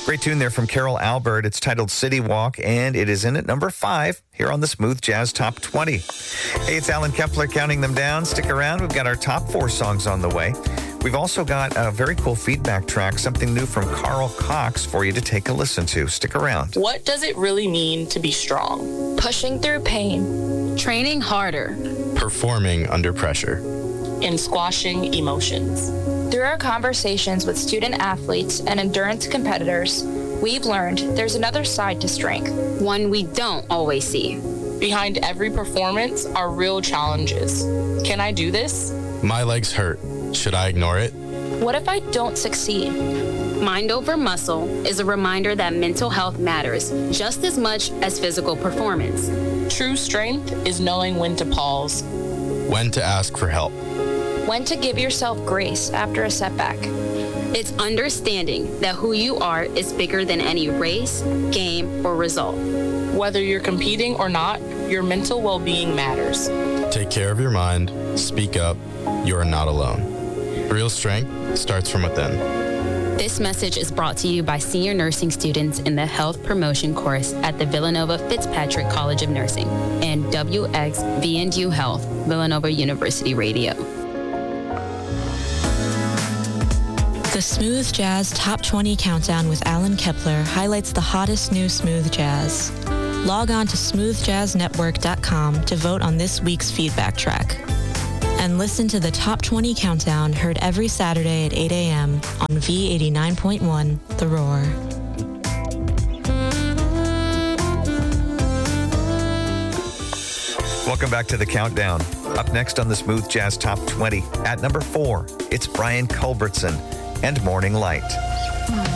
Great tune there from Carol Albert. It's titled City Walk, and it is in at number 5 here on the Smooth Jazz Top 20. Hey, it's Alan Kepler counting them down. Stick around. We've got our top 4 songs on the way. We've also got a very cool feedback track, something new from Carl Cox for you to take a listen to. Stick around. What does it really mean to be strong? Pushing through pain. Training harder. Performing under pressure. And squashing emotions. Through our conversations with student athletes and endurance competitors, we've learned there's another side to strength. One we don't always see. Behind every performance are real challenges. Can I do this? My legs hurt. Should I ignore it? What if I don't succeed? Mind over muscle is a reminder that mental health matters just as much as physical performance. True strength is knowing when to pause. When to ask for help. When to give yourself grace after a setback. It's understanding that who you are is bigger than any race, game, or result. Whether you're competing or not, your mental well-being matters. Take care of your mind. Speak up. You are not alone. Real strength starts from within. This message is brought to you by senior nursing students in the health promotion course at the Villanova Fitzpatrick College of Nursing and WXVNU Health, Villanova University Radio. The Smooth Jazz Top 20 Countdown with Alan Kepler highlights the hottest new smooth jazz. Log on to smoothjazznetwork.com to vote on this week's feedback track. And listen to the Top 20 Countdown heard every Saturday at 8 a.m. on V89.1 The Roar. Welcome back to the Countdown. Up next on the Smooth Jazz Top 20, at number 4, it's Brian Culbertson and Morning Light.